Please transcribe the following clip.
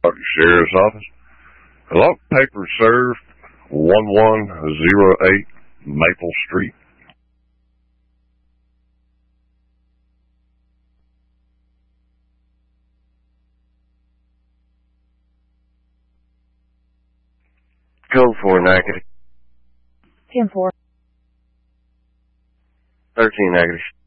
Sheriff's Office. Hello, paper served, 1108 Maple Street. Code 4 negative. 10-4. 13 negative.